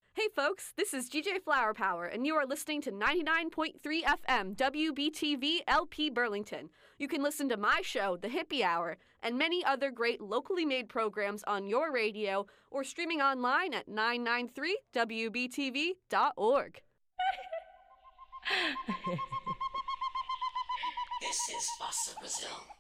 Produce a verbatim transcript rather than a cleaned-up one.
Hey folks, this is G J Flower Power, and you are listening to ninety-nine point three F M W B T V L P Burlington. You can listen to my show, The Hippie Hour, and many other great locally made programs on your radio or streaming online at nine nine three W B T V dot org. This is Bossa Brazil.